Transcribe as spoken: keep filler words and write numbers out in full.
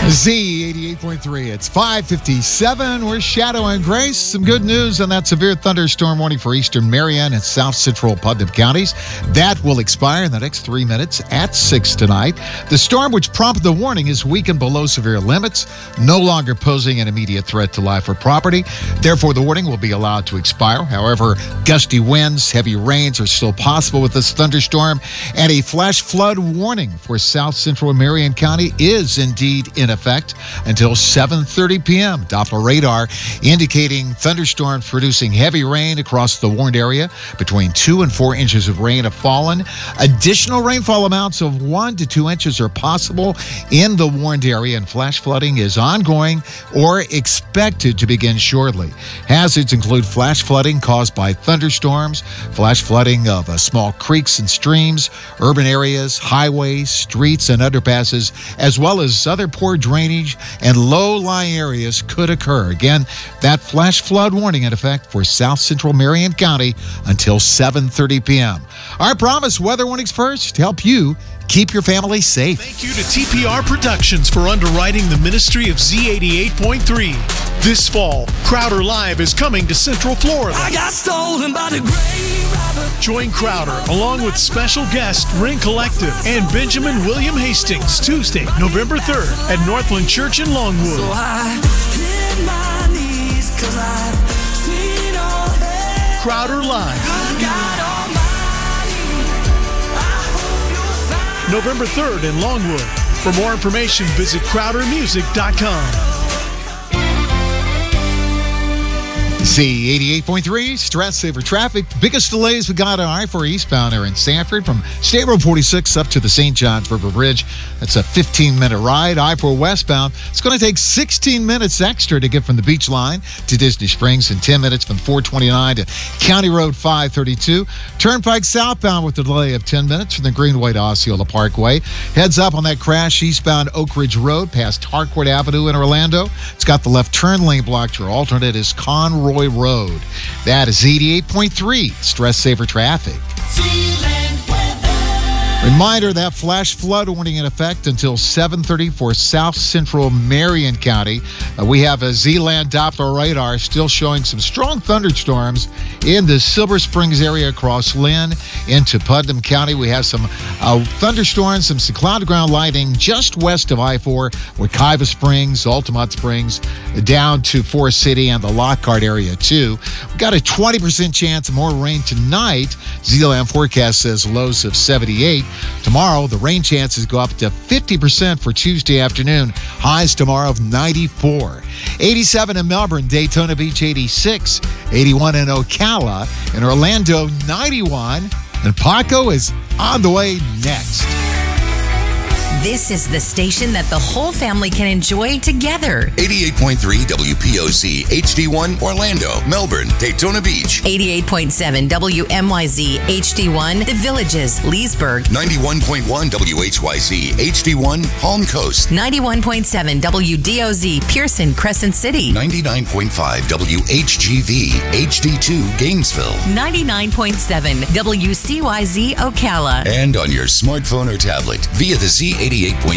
Z eighty-eight point three. It's five fifty-seven. We're Shadow and Grace. Some good news on that severe thunderstorm warning for eastern Marion and south central Putnam counties. That will expire in the next three minutes at six tonight. The storm, which prompted the warning, is weakened below severe limits, no longer posing an immediate threat to life or property. Therefore, the warning will be allowed to expire. However, gusty winds, heavy rains are still possible with this thunderstorm, and a flash flood warning for south central Marion County is indeed in effect until seven thirty p.m. Doppler radar indicating thunderstorms producing heavy rain across the warned area. Between two and four inches of rain have fallen. Additional rainfall amounts of one to two inches are possible in the warned area, and flash flooding is ongoing or expected to begin shortly. Hazards include flash flooding caused by thunderstorms, flash flooding of uh, small creeks and streams, urban areas, highways, streets, and underpasses, as well as other poor drainage and low-lying areas could occur. Again, that flash flood warning in effect for south central Marion County until seven thirty p.m. Our promise, weather warnings first, to help you keep your family safe. Thank you to T P R Productions for underwriting the ministry of Z eighty-eight point three. This fall, Crowder Live is coming to Central Florida. I got stolen by the grave robber. Join Crowder along with special guest Ring Collective and Benjamin William Hastings Tuesday, November third at Northland Church in Longwood. So I hit my knees 'cause I seen all hell. Crowder Live. God Almighty, I hope you'll find November third in Longwood. For more information, visit crowder music dot com. Z eighty-eight point three, stress saver traffic. Biggest delays we got on I four eastbound there in Sanford from State Road forty-six up to the Saint Johns River Bridge. That's a fifteen minute ride. I four westbound, it's going to take sixteen minutes extra to get from the beach line to Disney Springs, and ten minutes from four twenty-nine to County Road five thirty-two. Turnpike southbound with a delay of ten minutes from the Greenway to Osceola Parkway. Heads up on that crash eastbound Oak Ridge Road past Harcourt Avenue in Orlando. It's got the left turn lane blocked. Your alternate is Conroy Road. That is eighty-eight point three, stress saver traffic. Reminder, that flash flood warning in effect until seven thirty for south central Marion County. Uh, we have a Z-Land Doppler radar still showing some strong thunderstorms in the Silver Springs area across Lynn into Putnam County. We have some uh, thunderstorms, some, some cloud-to-ground lightning just west of I four, Wekiva Springs, Altamont Springs, down to Forest City and the Lockhart area too. We've got a twenty percent chance of more rain tonight. Z-Land forecast says lows of seventy-eight. Tomorrow, the rain chances go up to fifty percent for Tuesday afternoon. Highs tomorrow of ninety-four. eighty-seven in Melbourne, Daytona Beach eighty-six, eighty-one in Ocala, in Orlando ninety-one, and Paco is on the way next. This is the station that the whole family can enjoy together. eighty-eight point three W P O Z, H D one, Orlando, Melbourne, Daytona Beach. eighty-eight point seven W M Y Z, H D one, The Villages, Leesburg. ninety-one point one W H Y Z, H D one, Palm Coast. ninety-one point seven W D O Z, Pearson, Crescent City. ninety-nine point five W H G V, H D two, Gainesville. ninety-nine point seven W C Y Z, Ocala. And on your smartphone or tablet via the Z eighty-eight point three